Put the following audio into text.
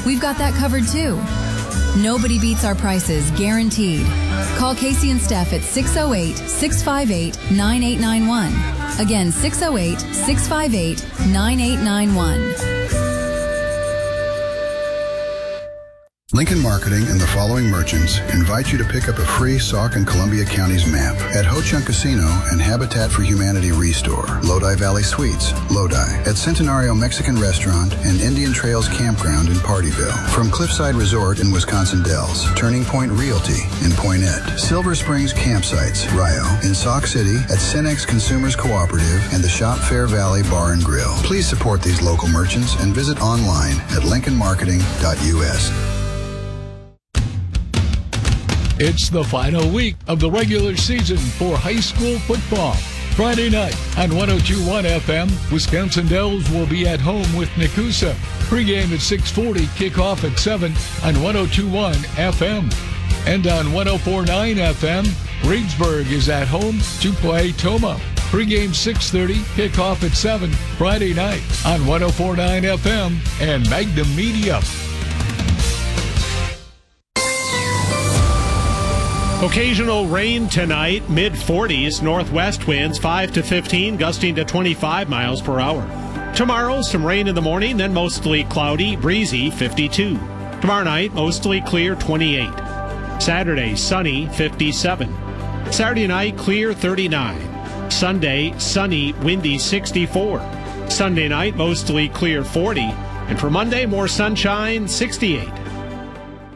we've got that covered too. Nobody beats our prices, guaranteed. Call Casey and Steph at 608-658-9891. Again, 608-658-9891. Lincoln Marketing and the following merchants invite you to pick up a free Sauk and Columbia Counties map at Ho Chunk Casino and Habitat for Humanity Restore, Lodi Valley Suites, Lodi, at Centenario Mexican Restaurant and Indian Trails Campground in Partyville, from Cliffside Resort in Wisconsin Dells, Turning Point Realty in Poinet, Silver Springs Campsites, Rio, in Sauk City at Cenex Consumers Cooperative and the Shop Fair Valley Bar and Grill. Please support these local merchants and visit online at lincolnmarketing.us. It's the final week of the regular season for high school football. Friday night on 102.1 FM, Wisconsin Dells will be at home with Nakusa. Pregame at 6:40, kickoff at 7 on 102.1 FM. And on 104.9 FM, Reedsburg is at home to play Toma. Pregame 6:30, kickoff at 7 Friday night on 104.9 FM and Magnum Media. Occasional rain tonight, mid-40s, northwest winds 5 to 15, gusting to 25 miles per hour. Tomorrow, some rain in the morning, then mostly cloudy, breezy, 52. Tomorrow night, mostly clear, 28. Saturday, sunny, 57. Saturday night, clear, 39. Sunday, sunny, windy, 64. Sunday night, mostly clear, 40. And for Monday, more sunshine, 68.